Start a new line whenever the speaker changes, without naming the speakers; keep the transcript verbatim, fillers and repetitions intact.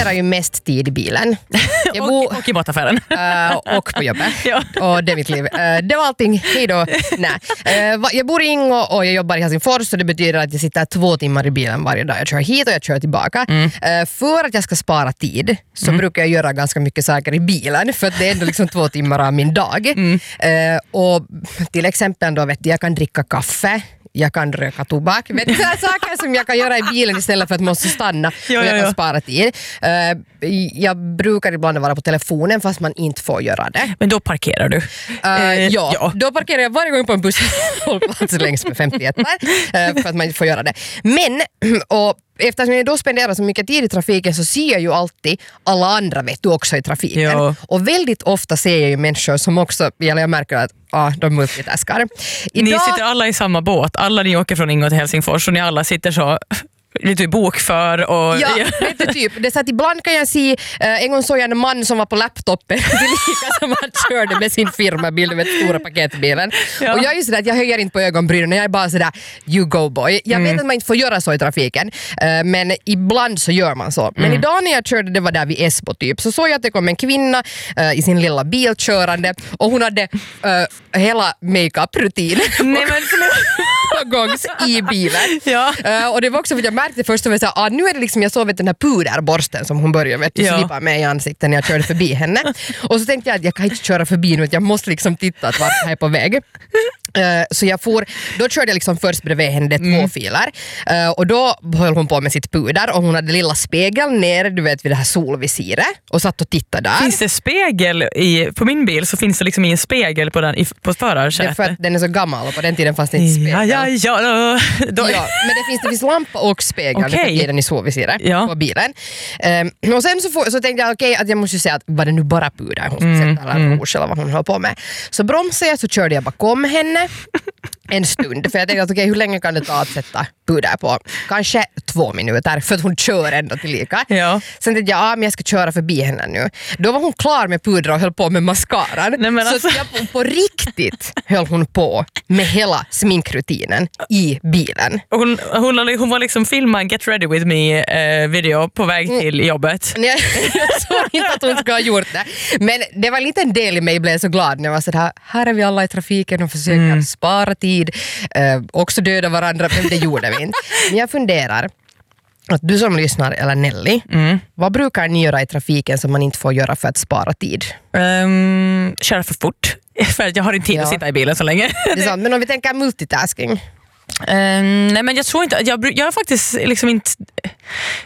spenderar ju mest tid i bilen. Jag
och,
bor,
och i mataffären.
Uh, och på jobbet.
Ja.
Och det är mitt liv. Uh, det var allting. Hej då. Nej. Uh, jag bor i Ingo och jag jobbar i Helsingfors, så det betyder att jag sitter två timmar i bilen varje dag. Jag kör hit och jag kör tillbaka. Mm. Uh, för att jag ska spara tid så mm. brukar jag göra ganska mycket saker i bilen, för att det är ändå liksom två timmar av min dag. Mm. Uh, och till exempel då vet du, jag kan dricka kaffe. Jag kan röka tobak. Vet du, så här saker som jag kan göra i bilen istället för att måste stanna
jo,
och jag
jo,
kan
jo.
spara tid. Uh, jag brukar ibland vara på telefonen fast man inte får göra det.
Men då parkerar du?
Uh, uh, ja, ja, då parkerar jag varje gång på en busshållplats längs med femtioett uh, för att man inte får göra det. Men, och eftersom jag då spenderar så mycket tid i trafiken så ser jag ju alltid alla andra vet du också i trafiken. Jo. Och väldigt ofta ser jag ju människor som också, eller jag märker att ah, de multitaskar. Idag...
Ni sitter alla i samma båt, alla ni åker från Ingo till Helsingfors och ni alla sitter så lite bokför och...
Ja, vet du, typ. Det så att ibland kan jag se, uh, en gång såg jag en man som var på laptopen lika som han körde med sin firmabil med stora paketbilen. Ja. Och jag är ju sådär att jag höjer inte på ögonbrynen, jag är bara sådär, you go boy. Jag mm. vet att man inte får göra så i trafiken, uh, men ibland så gör man så. Men mm. idag när jag körde, det var där vid Esbo typ, så såg jag att det kom en kvinna uh, i sin lilla bil körande och hon hade uh, hela makeup-rutin.
Nej men
gångs i bilen.
Ja.
Uh, och det var också för att jag märkte först att jag ah, nu är det liksom, jag såg vet, den här puderborsten som hon började vet, ja. slipa med i ansiktet när jag körde förbi henne. Och så tänkte jag att jag kan inte köra förbi nu, jag måste liksom titta att vart jag är på väg. Uh, så jag får, då körde jag liksom först bredvid henne mm. två filer. Uh, och då höll hon på med sitt puder och hon hade lilla spegel ner, du vet, vid det här solvisiret och satt och tittade där.
Finns det spegel i, på min bil så finns det liksom en spegel på den i, på förarsätet.
Det är för att den är så gammal och på den tiden fanns det inte spegel.
Ja, ja, ja. Då...
ja men det finns det finns lampa och spegel okay. i den i solvisiret ja. på bilen. Um, och sen så, får, så tänkte jag okej okay, att jag måste säga att var det nu bara puder hon skulle mm. sätta alla rouge eller vad hon höll på med. Så bromsade jag, så körde jag bakom henne en stund, för jag tänkte att okej, hur länge kan det ta att sätta puder på? Kanske två minuter, för att hon kör ändå tillika. Ja. Sen tänkte jag, ah, men jag ska köra förbi henne nu. Då var hon klar med puder och höll på med mascaran. Nej, men alltså... Så jag, på riktigt höll hon på med hela sminkrutinen i bilen.
Hon, hon, hon var liksom filmad Get Ready With Me eh, video på väg till jobbet.
Nej, jag såg inte att hon skulle ha gjort det. Men det var en liten del i mig, blev så glad när jag var så här, här är vi alla i trafiken och försöker mm. spara tid. Eh, också döda varandra, men det gjorde vi inte. Men jag funderar att du som lyssnar, eller Nelly, mm. vad brukar ni göra i trafiken som man inte får göra för att spara tid?
Um, köra för fort. För jag har inte tid ja. att sitta i bilen så länge.
Det är sant, men om vi tänker multitasking.
Um, nej men jag tror inte, jag, jag har faktiskt liksom inte